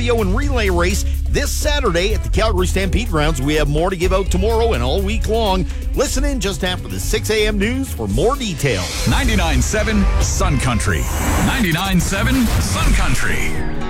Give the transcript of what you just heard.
rodeo and relay race this Saturday at the Calgary Stampede Grounds. We have more to give out tomorrow and all week long. Listen in just after the 6 a.m. news for more details. 99.7 Sun Country. 99.7 Sun Country.